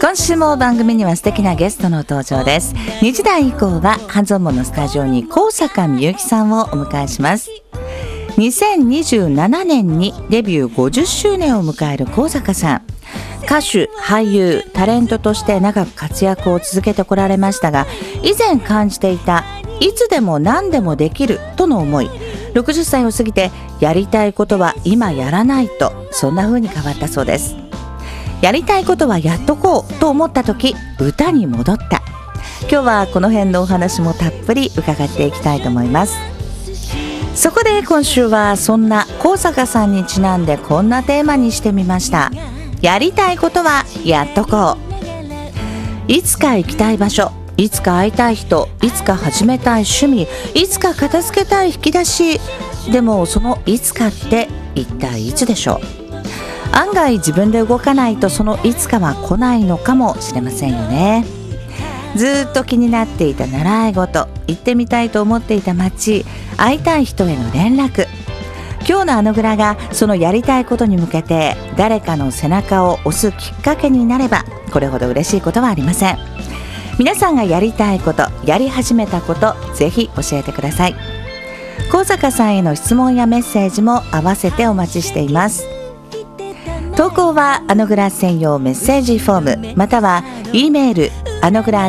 今週も番組には素敵なゲストの登場です。2時台以降は半蔵門のスタジオに高坂みゆきさんをお迎えします。2027年にデビュー50周年を迎える高坂さん、歌手、俳優、タレントとして長く活躍を続けてこられましたが、以前感じていたいつでも何でもできるとの思い、60歳を過ぎてやりたいことは今やらないと、そんな風に変わったそうです。やりたいことはやっとこうと思った時、歌に戻った。今日はこの辺のお話もたっぷり伺っていきたいと思います。そこで今週はそんな高坂さんにちなんでこんなテーマにしてみました。やりたいことはやっとこう。いつか行きたい場所、いつか会いたい人、いつか始めたい趣味、いつか片付けたい引き出し。でもそのいつかって一体いつでしょう。案外自分で動かないとそのいつかは来ないのかもしれませんよね。ずっと気になっていた習い事、行ってみたいと思っていた街、会いたい人への連絡。今日のあのぐらがそのやりたいことに向けて誰かの背中を押すきっかけになれば、これほど嬉しいことはありません。皆さんがやりたいこと、やり始めたこと、ぜひ教えてください。高坂さんへの質問やメッセージも合わせてお待ちしています。投稿はあのぐら専用メッセージフォーム、または E メールあのぐら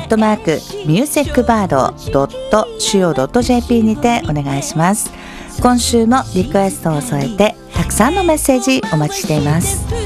@musicbird.co.jp にてお願いします。今週もリクエストを添えてたくさんのメッセージお待ちしています。